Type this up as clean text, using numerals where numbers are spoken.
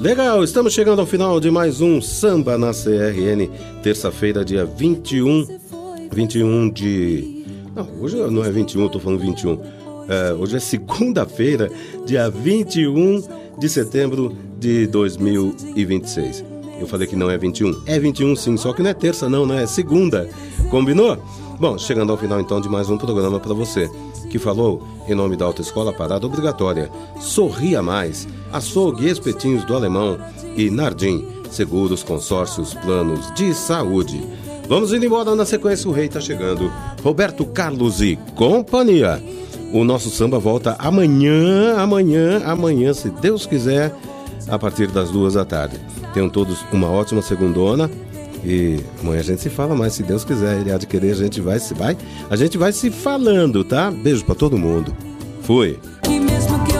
Legal, estamos chegando ao final de mais um Samba na CRN, terça-feira, dia 21 de... Não, hoje não é 21, eu tô falando 21. Hoje é segunda-feira, dia 21 de setembro de 2026. Eu falei que não é 21. É 21 sim, só que não é terça não, né? É segunda. Combinou? Bom, chegando ao final então de mais um programa para você, que falou em nome da Autoescola Parada Obrigatória, Sorria Mais, Açougue e Espetinhos do Alemão e Nardim, Seguros, Consórcios, Planos de Saúde. Vamos indo embora, na sequência o rei tá chegando. Roberto Carlos e companhia. O nosso samba volta amanhã, se Deus quiser, a partir das 14h. Tenham todos uma ótima segundona. E amanhã a gente se fala mais, se Deus quiser. Ele há de querer, a gente vai se falando, tá? Beijo pra todo mundo. Fui.